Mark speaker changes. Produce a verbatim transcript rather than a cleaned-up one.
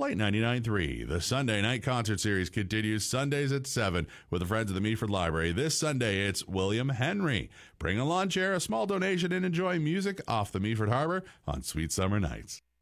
Speaker 1: Light ninety-nine point three. The Sunday night concert series continues Sundays at seven with the Friends of the Meaford Library. This Sunday, it's William Henry. Bring a lawn chair, a small donation, and enjoy music off the Meaford Harbor on sweet summer nights.